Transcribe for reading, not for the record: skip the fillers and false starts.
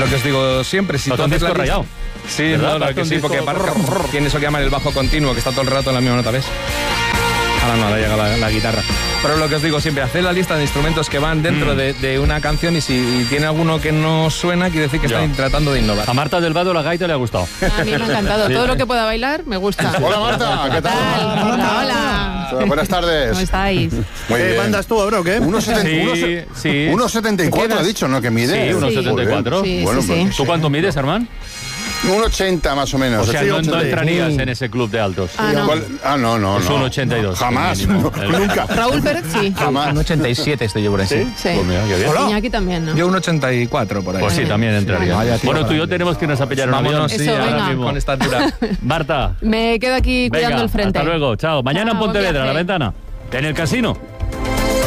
que os digo siempre, si tú haces la rayado. Sí, no, que sí, porque tiene eso que llaman el bajo continuo, que está todo el rato en la misma nota, ¿ves? Ahora no, ahora llega la guitarra. Pero lo que os digo siempre, haced la lista de instrumentos que van dentro de una canción y si tiene alguno que no suena, quiere decir que están tratando de innovar. A Marta del Vado la gaita le ha gustado. A mí me ha encantado. Todo lo que pueda bailar me gusta. Hola Marta, ¿qué tal? Hola. Buenas tardes. ¿Cómo estáis? Muy bien. ¿Mandas tú ahora o qué? 1,74 ha dicho, ¿no? Que mide. Sí, 1,74. Sí, Bueno, sí, sí. ¿Tú cuánto mides, Armand? 1,80 más o menos. O sea, no entrarías en ese club de altos. No. Es 1,82. Jamás. Nunca. Raúl Pérez, sí. Jamás. Un 87 estoy yo por ahí. Sí. Pues mira, qué bien. Iñaki también, ¿no? Yo un 84 por ahí. Pues sí, también entraría. Bueno, tú y yo tenemos que irnos a pillar un avión. Vámonos, sí, Eso, ahora venga. mismo. Con esta altura. Marta, Me quedo aquí cuidando venga, el frente. hasta luego. Chao. Mañana en Chao, Pontevedra, a la viaje. ventana. En el casino.